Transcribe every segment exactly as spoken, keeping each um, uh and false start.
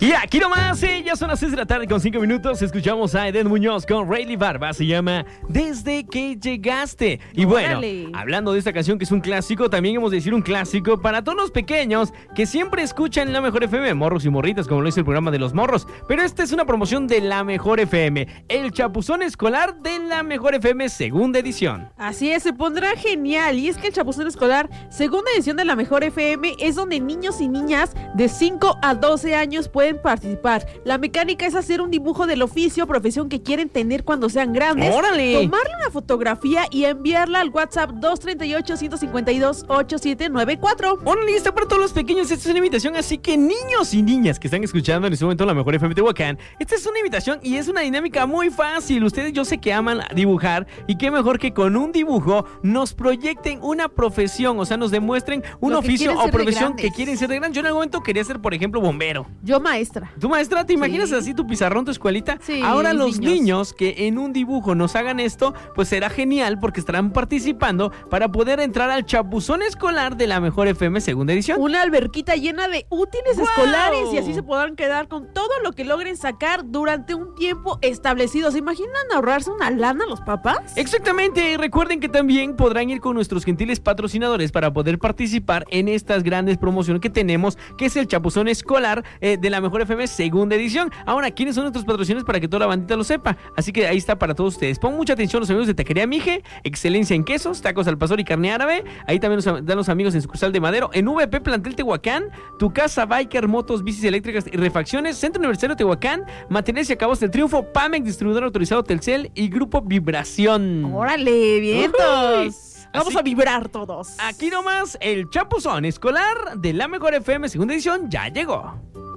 Y aquí nomás, eh, ya son las seis de la tarde con cinco minutos. Escuchamos a Eden Muñoz con Rayleigh Barba. Se llama Desde que llegaste. Y bueno, Órale. hablando de esta canción que es un clásico, también hemos de decir un clásico para todos los pequeños que siempre escuchan La Mejor F M, morros y morritas, como lo dice el programa de los morros. Pero esta es una promoción de La Mejor F M, el chapuzón escolar de La Mejor F M, segunda edición. Así es, se pondrá genial. Y es que el Chapuzón Escolar, segunda edición de La Mejor F M, es donde niños y niñas de cinco a doce años pueden participar. La mecánica es hacer un dibujo del oficio o profesión que quieren tener cuando sean grandes. ¡Órale! Tomarle una fotografía y enviarla al WhatsApp dos tres ocho, uno cinco dos, ocho siete nueve cuatro. ¡Órale! Está para todos los pequeños. Esta es una invitación, así que niños y niñas que están escuchando en este momento La Mejor F M Tehuacán, esta es una invitación y es una dinámica muy fácil. Ustedes yo sé que aman dibujar y qué mejor que con un dibujo nos proyecten una profesión, o sea, nos demuestren un Lo que oficio quieren o ser de profesión grandes. que quieren ser de grandes. Yo en algún momento quería ser, por ejemplo, bombero. Yo maestra. ¿Tu maestra, te imaginas Sí. así tu pizarrón, tu escuelita? Sí, Ahora los niños. niños que en un dibujo nos hagan esto, pues será genial porque estarán participando para poder entrar al chapuzón escolar de La Mejor F M segunda edición. Una alberquita llena de útiles ¡Guau! escolares y así se podrán quedar con todo lo que logren sacar durante un tiempo establecido. ¿Se imaginan ahorrarse una lana los papás? Exactamente, recuerden que también podrán ir con nuestros gentiles patrocinadores para poder participar en estas grandes promociones que tenemos, que es el chapuzón escolar eh, de La Mejor F M segunda edición. Ahora, ¿quiénes son nuestros patrocinadores para que toda la bandita lo sepa? Así que ahí está para todos ustedes. Pon mucha atención los amigos de Taquería Mije, excelencia en quesos, tacos al pastor y carne árabe. Ahí también nos dan los amigos en sucursal de Madero, en V P Plantel Tehuacán, Tu Casa Biker, motos, bicis eléctricas y refacciones, Centro Universitario Tehuacán, Materiales y Acabos del Triunfo, Pamex, distribuidor autorizado Telcel y Grupo Vibración. ¡Órale, vientos! Uy. Vamos Así- a vibrar todos. Aquí nomás, el chapuzón escolar de La Mejor F M segunda edición ya llegó.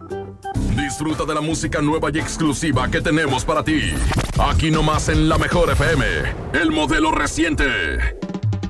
Disfruta de la música nueva y exclusiva que tenemos para ti. Aquí nomás en La Mejor F M, el modelo reciente.